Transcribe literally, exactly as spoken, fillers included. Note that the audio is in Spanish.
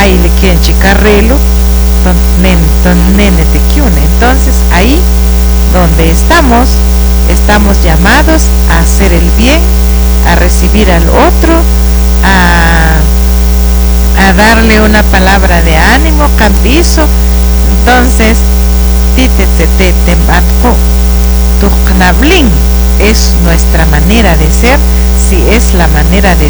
y le quieren chicarrelo, nene te quiune. Entonces ahí donde estamos, estamos llamados a hacer el bien, a recibir al otro, a, a darle una palabra de ánimo, cambizo. Entonces, es nuestra manera de ser, si es la manera de